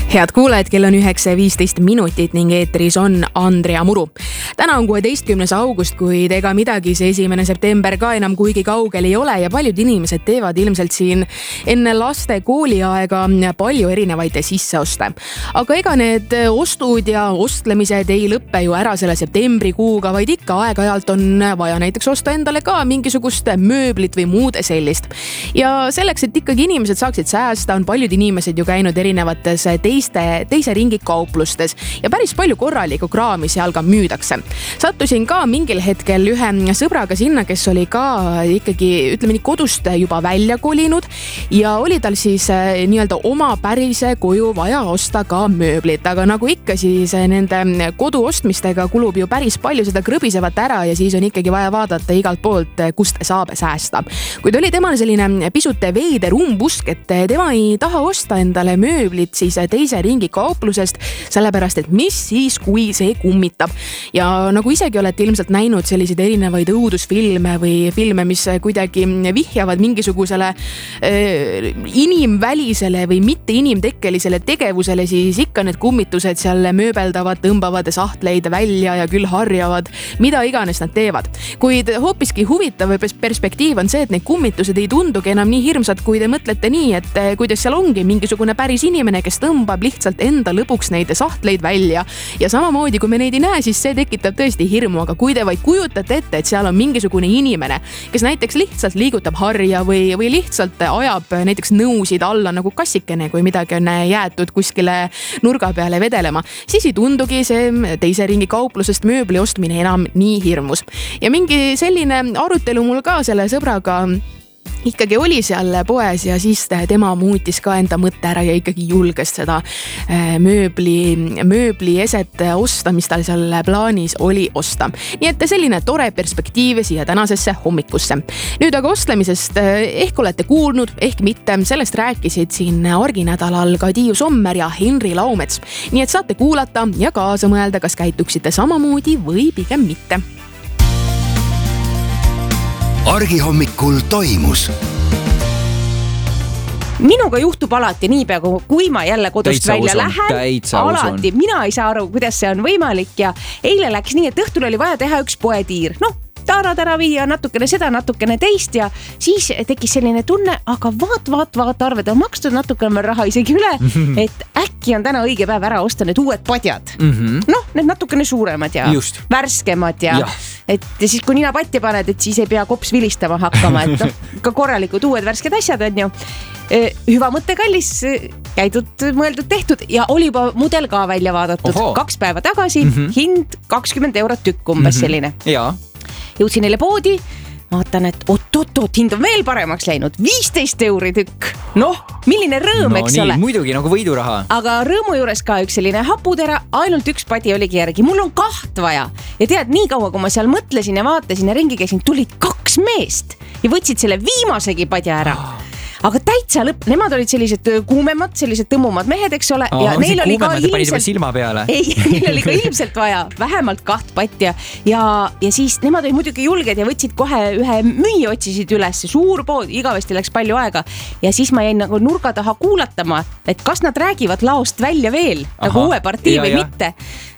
Head kuulajad, kell on 9:15 minutit ning eetris on Andrea Muru. Täna on 16. august, kuid ega midagi see 1. september ka enam kuigi kaugel ei ole ja paljud inimesed teevad ilmselt siin enne laste kooliaega palju erinevaid sisseoste. Aga ega need ostud ja ostlemised ei lõppe ju ära selle septembrikuuga, vaid ikka aeg-ajalt on vaja näiteks osta endale ka mingisugust mööblit või muud sellist. Ja selleks, et ikkagi inimesed saaksid säästa, on paljud inimesed ju käinud erinevates teise ringi kauplustes ja päris palju korralikku kraami seal ka müüdakse. Sattusin ka mingil hetkel ühe sõbraga sinna, kes oli ka ikkagi, ütleme nii, kodust juba välja kolinud ja oli tal siis nii-öelda oma pärise koju vaja osta ka mööblit, aga nagu ikka siis nende kodu ostmistega kulub ju päris palju seda krõbisevat ära ja siis on ikkagi vaja vaadata igalt poolt, kust saab säästa. Kuid oli temal selline pisut veider umbusk, et tema ei taha osta endale mööblit siis teise ringi kauplusest, sellepärast et mis siis, kui see kummitab. Ja nagu isegi olete ilmselt näinud selliseid erinevaid õudusfilme või filme, mis kuidagi vihjavad mingisugusele inimvälisele või mitte inimtekkelisele tegevusele, siis ikka need kummitused seal mööbeldavad, tõmbavad sahtleid välja ja küll harjavad, mida iganes nad teevad. Kuid hoopiski huvitav perspektiiv on see, et need kummitused ei tundugi enam nii hirmsad, kui te mõtlete nii, et kuidas seal ongi mingisugune päris inimene, kes tõmbab lihtsalt enda lõpuks neid sahtleid välja. Ja samamoodi, kui me neid ei näe, siis see tekitab tõesti hirmu, aga kui te vaid kujutate ette, et seal on mingisugune inimene, kes näiteks lihtsalt liigutab harja või lihtsalt ajab näiteks nõusid alla nagu kassikene, kui midagi on jäetud kuskile nurga peale vedelema, siis ei tundugi see teise ringi kauplusest mööbli ostmine enam nii hirmus. Ja mingi selline arutelu mul ka selle sõbraga ikkagi oli seal poes ja siis tema muutis ka enda mõtte ära ja ikkagi julges seda mööbli eset osta, mis tal seal plaanis oli osta. Nii et selline tore perspektiiv siia tänasesse hommikusse. Nüüd aga ostlemisest ehk olete kuulnud, ehk mitte, sellest rääkisid siin arginädalal ka Tiiu Sommer ja Henri Laumets. Nii et saate kuulata ja kaasa mõelda, kas käituksite samamoodi või pigem mitte. Argihommikul toimus. Minuga juhtub alati niipea, kui ma jälle kodust välja lähen. Alati, mina ei saa aru, kuidas see on võimalik ja eile läks nii, et õhtul oli vaja teha üks poetiir. Tara viia natukene seda, natukene teist ja siis tekkis selline tunne, aga vaat, arved on makstud, natukene raha isegi üle, et äkki on täna õige päev ära osta need uued padjad. Need natukene suuremad ja just värskemad ja et siis kui nina patti paned, et siis ei pea kops vilistama hakkama, et ka korralikud uued värsked asjad on ju. Hüva mõte kallis, käidud, mõeldud, tehtud ja oli juba mudel ka välja vaadatud. 2 päeva tagasi, hind 20 eurot tükk umbes selline. Jõudsin neile poodi, vaatan, et oot, hind on veel paremaks läinud, 15 euri tükk. Milline rõõm, eks ole. Muidugi nagu võiduraha. Aga rõõmu juures ka üks selline haputera, ainult üks padi oligi järgi. Mul on 2 vaja. Ja tead, nii kaua, kui ma seal mõtlesin ja vaatasin ja ringi käisin, tulid 2 meest ja võtsid selle viimasegi padja ära. Aga täitsa lõpp, nemad olid sellised kuumemad, sellised tõmmumad mehed, eks ole. Ja neil oli ka ilmselt silma peale. Ei, neil oli ka ilmselt vaja vähemalt 2 patja ja siis nemad olid muidugi julged ja võtsid kohe ühe müüja otsisid üles, suur pood, igavesti läks palju aega ja siis ma jäin nagu nurga taha kuulatama, et kas nad räägivad laost välja veel nagu uue partii või mitte.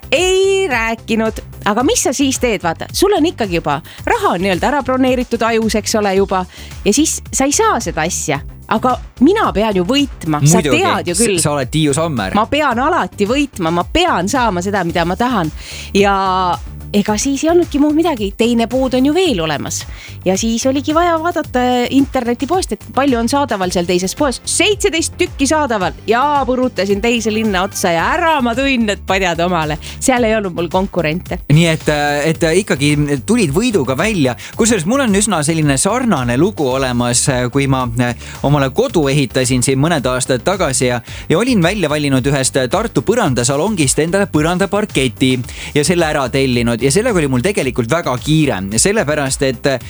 Ei rääkinud, aga mis sa siis teed, vaata, sul on ikkagi juba raha on nii-öelda ära broneeritud ajus, eks ole juba ja siis sa ei saa seda asja, aga mina pean ju võitma, sa tead ju küll. Sa oled Tiiu Sommer. Ma pean alati võitma, ma pean saama seda, mida ma tahan ja ega siis ei olnudki muud midagi, teine pood on ju veel olemas ja siis oligi vaja vaadata internetipoest, et palju on saadaval seal teises poes, 17 tükki saadaval ja põrutasin teise linna otsa ja ära ma tõin need padjad omale, seal ei olnud mul konkurente. Nii et ikkagi tulid võiduga välja, kusjuures mul on üsna selline sarnane lugu olemas, kui ma omale kodu ehitasin siin mõned aastad tagasi ja olin välja valinud ühest Tartu põrandasalongist endale põrandaparketi ja selle ära tellinud ja sellega oli mul tegelikult väga kiire, sellepärast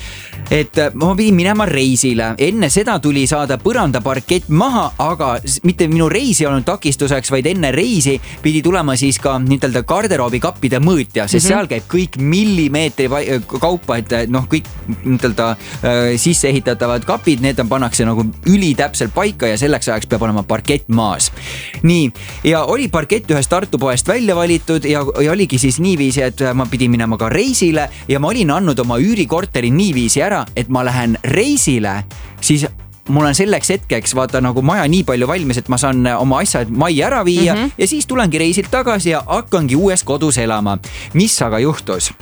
et ma pidin minema reisile. Enne seda tuli saada põrandaparkett maha, aga mitte minu reisi olnud takistuseks, vaid enne reisi pidi tulema siis ka niitelda garderoobikappide mõõtja, sest seal käib kõik millimeetri kaupa, et kõik niitelda sisse ehitatavad kapid, need pannakse nagu ülitäpselt paika ja selleks ajaks peab olema parkett maas. nii, ja oli parkett ühest Tartu poest välja valitud ja oligi siis niiviisi, et ma pidin minema ka reisile ja ma olin andnud oma üürikorteri niiviisi ära, et ma lähen reisile, siis mul on selleks hetkeks vaata nagu maja nii palju valmis, et ma saan oma asjad majja ära viia ja siis tulengi reisilt tagasi ja hakkangi uues kodus elama. Mis aga juhtus?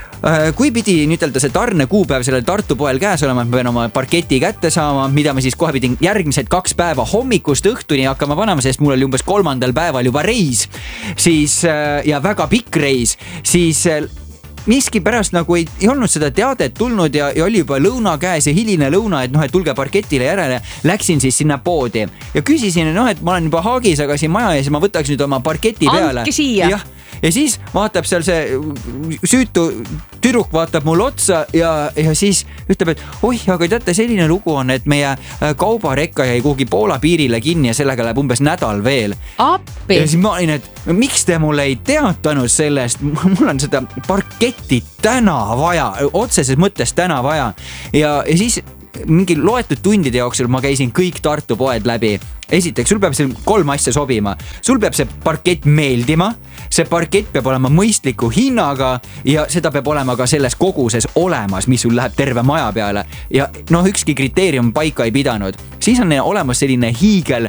Kui pidi nüüd see tarne kuupäev sellel Tartu poel käes olema, et ma pean oma parketi kätte saama, mida ma siis kohe pidin järgmised 2 päeva hommikust õhtuni hakkama panema, sest mul oli umbes 3. päeval juba reis, siis ja väga pikk reis, siis miski pärast nagu ei olnud seda teadet tulnud ja oli juba lõuna käes ja hiline lõuna, et et tulge parketile järele. Läksin siis sinna poodi ja küsisin, et ma olen juba haagis, aga siin maja ees ma võtaks nüüd oma parketi peale. Andke siia. Ja siis vaatab seal see süütu tüdruk vaatab mul otsa ja siis ütleb, et oih, aga teate, selline lugu on, et meie kaubarekka jäi kuhugi Poola piirile kinni ja sellega läheb umbes nädal veel. Appi. Ja siis ma olin, et miks te mulle ei teatanud sellest, mul on seda parketti täna vaja, otseses mõttes täna vaja ja siis mingi loetud tundide jooksul ma käisin kõik Tartu poed läbi. Esiteks, sul peab seal 3 asja sobima. Sul peab see parkett meeldima, see parkett peab olema mõistliku hinnaga ja seda peab olema ka selles koguses olemas, mis sul läheb terve maja peale. Ja ükski kriteerium paika ei pidanud. Siis on olemas selline hiigel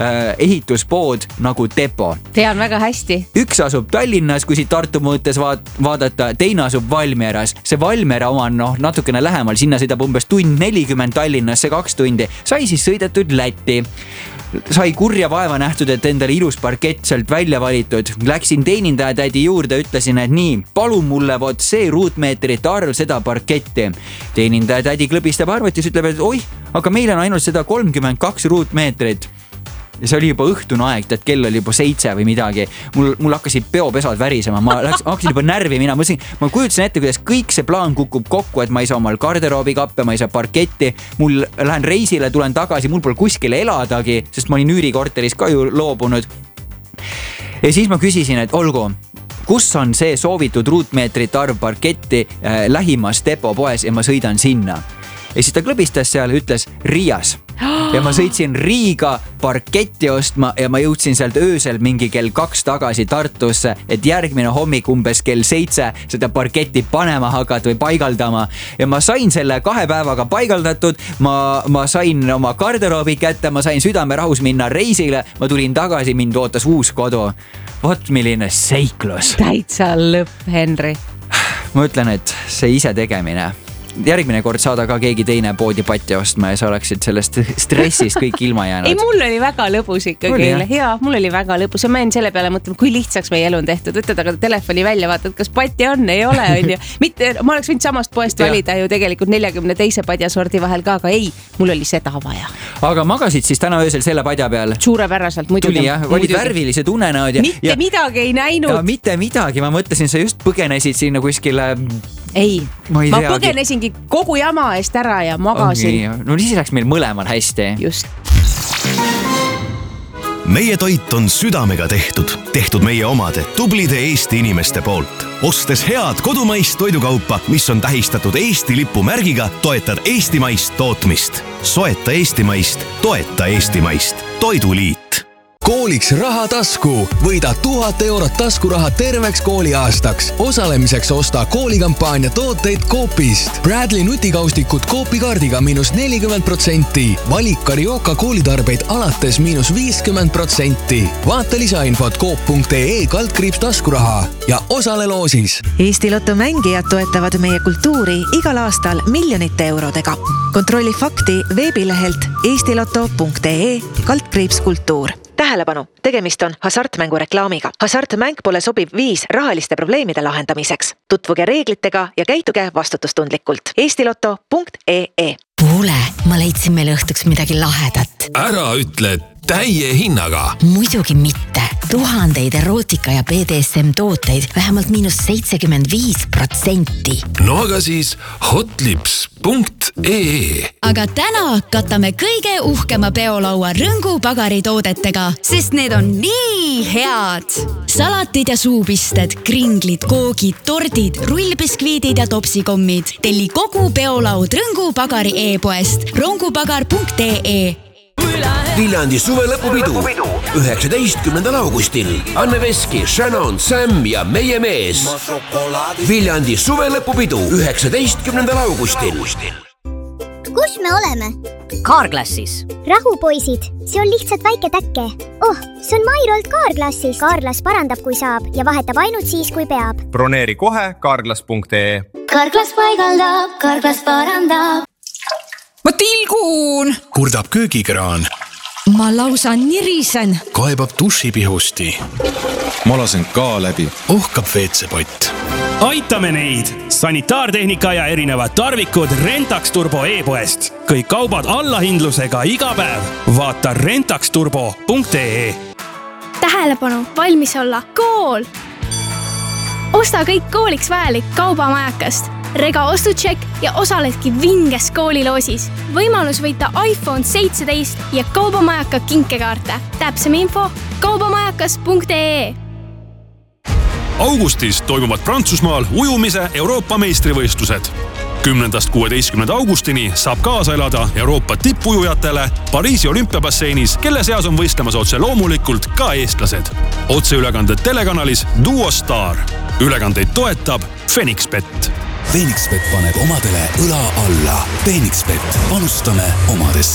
ehituspood nagu Depo. Tean väga hästi. Üks asub Tallinnas, kui siit Tartu mõõtes vaadata, teine asub Valmieras. See Valmiera oma on natukene lähemal, sinna sõidab umbes 1:40 Tallinnasse 2 tundi. Sai siis sõidetud Lätti. Sai kurja vaeva nähtud, et endale ilus parkett sealt välja valitud. Läksin teenindaja tädi juurde, ütlesin, et nii, palun mulle vot see ruutmeetrite arv seda parketti. Teenindaja tädi klõbistab arvutis, ütleb, et oih, aga meil on ainult seda 32 ruutmeetrit. Ja see oli juba õhtune aeg, et kell oli juba 7 või midagi. Mul hakkasid peopesad värisema, ma hakkasin juba närvi mina. Ma kujutasin ette, kuidas kõik see plaan kukub kokku, et ma ei saa omal garderoobikappe, ma ei saa parketti. Mul lähen reisile, tulen tagasi, mul pole kuskile eladagi, sest ma olin üürikorteris ka ju loobunud. Ja siis ma küsisin, et olgu, kus on see soovitud ruutmeetrite arv parketti lähimas Depo poes ja ma sõidan sinna. Ja siis ta klõbistas seal, ütles Riias. Ja ma sõitsin Riiga parketti ostma ja ma jõudsin sealt öösel mingi kell 2 tagasi Tartusse, et järgmine hommik umbes kell 7 seda parketti panema hakata või paigaldama. Ja ma sain selle 2 päevaga paigaldatud, ma sain oma garderoobi kätte, ma sain südamerahus minna reisile, ma tulin tagasi, mind ootas uus kodu. Vot milline seiklus. Täitsa lõpp, Henri. Ma ütlen, et see ise tegemine. Järgmine kord saada ka keegi teine poodi patti ostma ja sa oleksid sellest stressist kõik ilma jäänud. Ei, mul oli väga lõbus ikkagi. Jaa, mul oli väga lõbus ja ma jäin selle peale mõtlema, kui lihtsaks meie elu on tehtud. Võtad aga telefoni välja, vaatad, kas patti on, ei ole, on ju. Mitte, ma oleks võinud samast poest valida ju tegelikult 42 padjasordi vahel ka, aga ei, mul oli seda vaja. Aga magasid siis täna öösel selle padja peal? Suurepäraselt, muidugi. Tuli jah, olid värvilised unenäod. Mitte midagi ei näinud. Ja mitte midagi, ma mõtlesin, sa just põgenesid sinna kuskile. Ei, ma põgenesingi kogu jama eest ära ja magasin. Okay. No siis läks meil mõlemal hästi. Just. Meie toit on südamega tehtud meie omade tublide Eesti inimeste poolt. Ostes head kodumaist toidukaupa, mis on tähistatud Eesti lipu märgiga, toetad eestimaist tootmist. Soeta eestimaist, toeta eestimaist. Toiduliit. Kooliks raha tasku. Võida 1000 eurot taskuraha terveks kooliaastaks. Osalemiseks osta koolikampaania tooteid Coopist. Bradley nutikaustikud Coopi kaardiga -40%. Valik Carioca koolitarbeid alates -50%. Vaata lisainfot coop.ee/taskuraha ja osale loosis. Eesti Lotto mängijad toetavad meie kultuuri igal aastal miljonite eurodega. Kontrolli fakti veebilehelt eestiloto.ee/kultuur. Tähelepanu, tegemist on hasartmängu reklaamiga. Hasartmäng pole sobiv viis rahaliste probleemide lahendamiseks. Tutvuge reeglitega ja käituge vastutustundlikult. eestiloto.ee. Kuule, ma leidsin meile õhtuks midagi lahedat. Ära ütle täie hinnaga. Muidugi mitte. Tuhandeid erootika ja BDSM tooteid vähemalt -75%. No aga siis hotlips.ee. Aga täna katame kõige uhkema peolaua Rõngu pagari toodetega, sest need on nii head. Salatid ja suupisted, kringlid, koogid, tordid, rullbiskviidid ja topsikommid. Telli kogu peolaud Rõngu pagari e-poest rongupagar.ee. Viljandi suvelõpupidu 19. augustil. Anne Veski, Shannon, Sam ja meie mees. Viljandi suvelõpupidu 19. augustil. Kus me oleme? Carglassis. Rahu, poisid, see on lihtsalt väike täkke. Oh, see on Mairolt Carglassis. Carglass parandab, kui saab ja vahetab ainult siis, kui peab. Broneeri kohe carglass.ee. Carglass paigaldab, Carglass parandab. Ma tilgun! Kurdab köögikraan. Ma lausa nirisen. Kaebab dušipihusti. Ma lasen ka läbi. Ohkab WC-pott. Aitame neid! Sanitaartehnika ja erinevad tarvikud Rentax Turbo e-poest. Kõik kaubad allahindlusega iga päev. Vaata rentaxturbo.ee. Tähelepanu, valmis olla. Kool! Osta kõik kooliks vajalik kaubamajakast. Rega ostutšek ja osaledki vinges kooliloosis. Võimalus võita iPhone 17 ja kaubamajaka kinkekaarte. Täpsem info kaubamajakas.ee. Augustis toimuvad Prantsusmaal ujumise Euroopa meistrivõistlused. 10.–16. augustini saab kaasa elada Euroopa tippujujatele Pariisi olümpiabasseinis, kelle seas on võistlemas otse loomulikult ka eestlased. Otseülekanded telekanalis Duo Star. Ülekandeid toetab Phoenixbet. Phoenixbet paneb omadele õla alla. Phoenixbet, panustame omadesse.